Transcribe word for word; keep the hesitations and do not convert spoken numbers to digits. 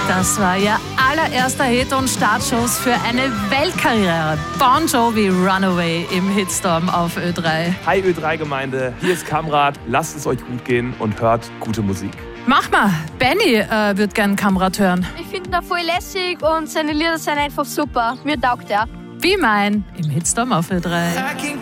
Das war ihr allererster Hit und Startschuss für eine Weltkarriere. Bon Jovi, Runaway im Hitstorm auf Ö drei. Hi Ö drei Gemeinde, hier ist Kamrat. Lasst es euch gut gehen und hört gute Musik. Mach mal, Benny äh, wird gern Kamrat hören. Ich finde ihn voll lässig und seine Lieder sind einfach super. Mir taugt er. Wie mein im Hitstorm auf Ö drei.